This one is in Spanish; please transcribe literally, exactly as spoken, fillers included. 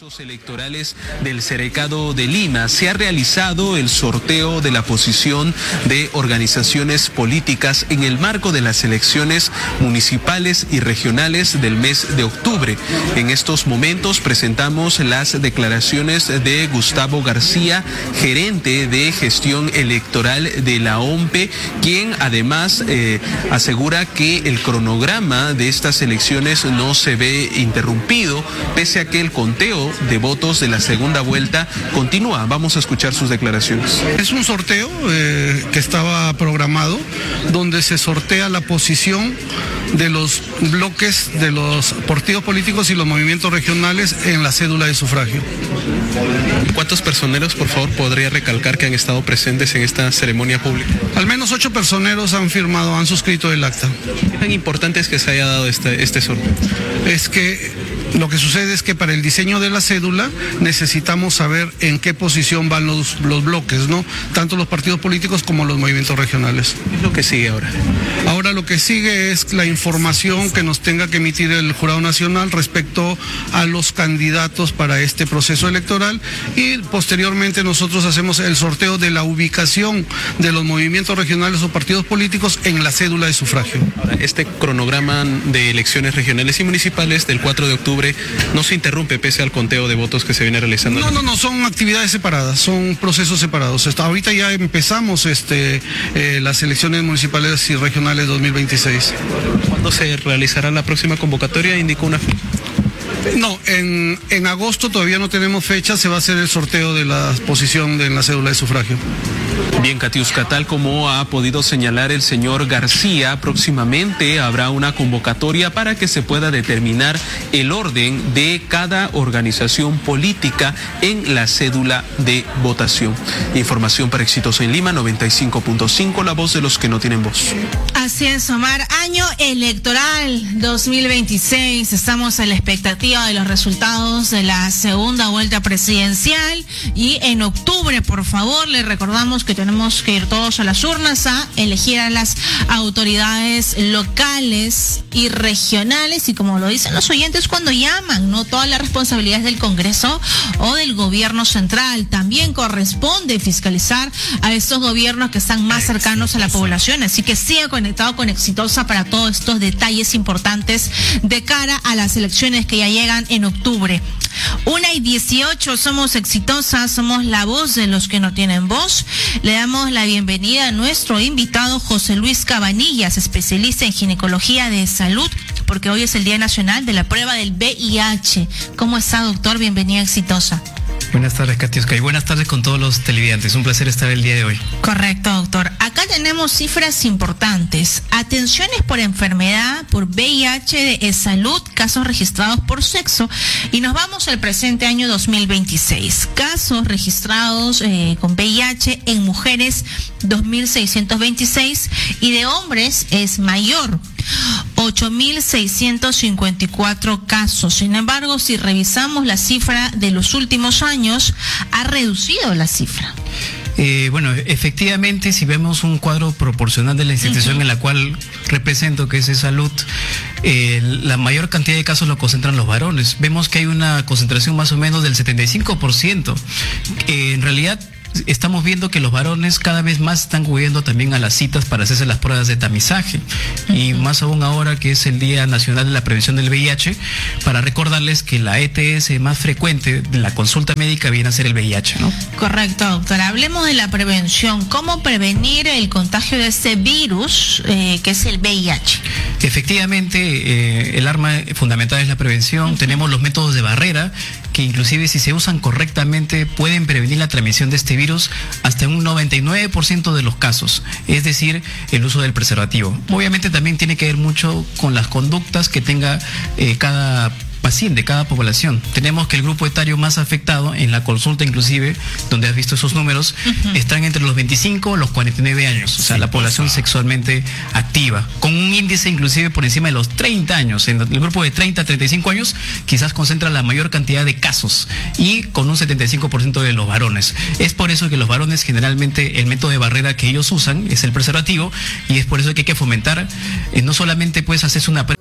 Procesos electorales del Cerecado de Lima. Se ha realizado el sorteo de la posición de organizaciones políticas en el marco de las elecciones municipales y regionales del mes de octubre. En estos momentos presentamos las declaraciones de Gustavo García, gerente de gestión electoral de la O M P E, quien además eh, asegura que el cronograma de estas elecciones no se ve interrumpido, pese a que el conteo de votos de la segunda vuelta continúa. Vamos a escuchar sus declaraciones. Es un sorteo eh, que estaba programado, donde se sortea la posición de los bloques de los partidos políticos y los movimientos regionales en la cédula de sufragio. ¿Cuántos personeros, por favor, podría recalcar que han estado presentes en esta ceremonia pública? Al menos ocho personeros han firmado, han suscrito el acta. ¿Qué tan importante es que se haya dado este, este sorteo? Es que lo que sucede es que para el diseño de la cédula necesitamos saber en qué posición van los, los bloques, ¿no? Tanto los partidos políticos como los movimientos regionales. ¿Qué es lo que sigue ahora? Ahora lo que sigue es la información que nos tenga que emitir el Jurado Nacional respecto a los candidatos para este proceso electoral, y posteriormente nosotros hacemos el sorteo de la ubicación de los movimientos regionales o partidos políticos en la cédula de sufragio. Ahora, este cronograma de elecciones regionales y municipales del cuatro de octubre no se interrumpe pese al conteo de votos que se viene realizando. No, no, no, son actividades separadas, son procesos separados. Hasta ahorita ya empezamos este, eh, las elecciones municipales y regionales dos mil veintiséis. ¿Cuándo se realizará la próxima convocatoria? ¿Indicó una fecha? No, en, en agosto todavía no tenemos fecha, se va a hacer el sorteo de la posición de, en la cédula de sufragio. Bien, Katiuska, tal como ha podido señalar el señor García, próximamente habrá una convocatoria para que se pueda determinar el orden de cada organización política en la cédula de votación. Información para Exitosa en Lima, noventa y cinco punto cinco, la voz de los que no tienen voz. Así es, Omar. Año electoral dos mil veintiséis. Estamos a la expectativa de los resultados de la segunda vuelta presidencial, y en octubre, por favor, le recordamos que tenemos que ir todos a las urnas a elegir a las autoridades locales y regionales, y como lo dicen los oyentes cuando llaman, no todas las responsabilidades del Congreso o del gobierno central. También corresponde fiscalizar a estos gobiernos que están más cercanos a la población, así que siga conectado con Exitosa para todos estos detalles importantes de cara a las elecciones que ya llegan en octubre. Una y dieciocho, somos Exitosa, somos la voz de los que no tienen voz. Le damos la bienvenida a nuestro invitado José Luis Cabanillas, especialista en ginecología de salud, porque hoy es el Día Nacional de la Prueba del V I H. ¿Cómo está, doctor? Bienvenida a Exitosa. Buenas tardes, Katiuska, y buenas tardes con todos los televidentes. Un placer estar el día de hoy. Correcto, doctor. Acá tenemos cifras importantes. Atenciones por enfermedad, por V I H de salud, casos registrados por sexo. Y nos vamos al presente año dos mil veintiséis. Casos registrados eh, con V I H en mujeres, dos mil seiscientos veintiséis, y de hombres es mayor, ocho mil seiscientos cincuenta y cuatro casos. Sin embargo, si revisamos la cifra de los últimos años, ha reducido la cifra. Eh, bueno, efectivamente, si vemos un cuadro proporcional de la institución uh-huh. en la cual represento, que es de salud, eh, la mayor cantidad de casos lo concentran los varones. Vemos que hay una concentración más o menos del setenta y cinco por ciento. Eh, en realidad, estamos viendo que los varones cada vez más están acudiendo también a las citas para hacerse las pruebas de tamizaje, y más aún ahora que es el Día Nacional de la Prevención del V I H, para recordarles que la E T S más frecuente de la consulta médica viene a ser el V I H, ¿no? Correcto, doctora. Hablemos de la prevención. ¿Cómo prevenir el contagio de este virus eh, que es el V I H? Efectivamente, eh, el arma fundamental es la prevención. Uh-huh. Tenemos los métodos de barrera que inclusive si se usan correctamente pueden prevenir la transmisión de este virus hasta un noventa y nueve por ciento de los casos, es decir, el uso del preservativo. Obviamente también tiene que ver mucho con las conductas que tenga eh, cada paciente, cada población. Tenemos que el grupo etario más afectado en la consulta, inclusive, donde has visto esos números, uh-huh. están entre los veinticinco y los cuarenta y nueve años, o sea, la población sexualmente activa, con un índice inclusive por encima de los treinta años. En el grupo de treinta a treinta y cinco años quizás concentra la mayor cantidad de casos, y con un setenta y cinco por ciento de los varones. Es por eso que los varones generalmente el método de barrera que ellos usan es el preservativo, y es por eso que hay que fomentar, eh, no solamente puedes hacerse una